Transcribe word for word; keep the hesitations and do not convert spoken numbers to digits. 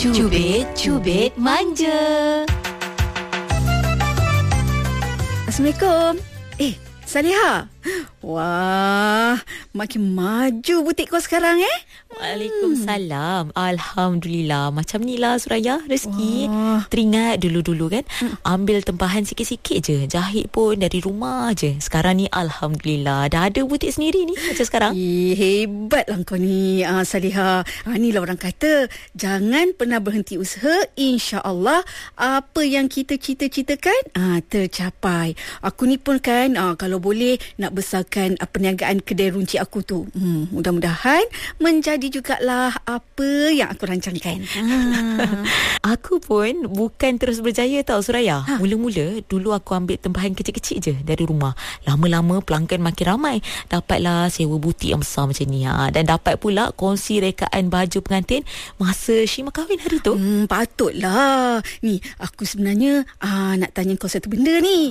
Cubit, cubit manja. Assalamualaikum. Eh, Saliha. Wah, makin maju butik kau sekarang eh? Waalaikumsalam. Hmm. Alhamdulillah. Macam ni lah Suraya, rezeki. Wah. Teringat dulu-dulu kan, Hmm. ambil tempahan sikit-sikit je. Jahit pun dari rumah je. Sekarang ni Alhamdulillah, dah ada butik sendiri ni macam sekarang. Eh, hebatlah kau ni, ah, Saliha. Ah, ni lah orang kata, jangan pernah berhenti usaha. InsyaAllah, apa yang kita cita-citakan, ah, tercapai. Aku ni pun kan, ah, kalau boleh nak besarkan uh, perniagaan kedai runcit aku tu. Hmm, mudah-mudahan menjadi jugalah apa yang aku rancangkan. Ha. Aku pun bukan terus berjaya tau Suraya. Ha. Mula-mula dulu aku ambil tempahan kecil-kecil je dari rumah. Lama-lama pelanggan makin ramai. Dapatlah sewa butik yang besar macam ni. Ha. Dan dapat pula kongsi rekaan baju pengantin masa Syima kahwin hari tu. Hmm, patutlah. Ni, aku sebenarnya ah, nak tanya kau satu benda ni.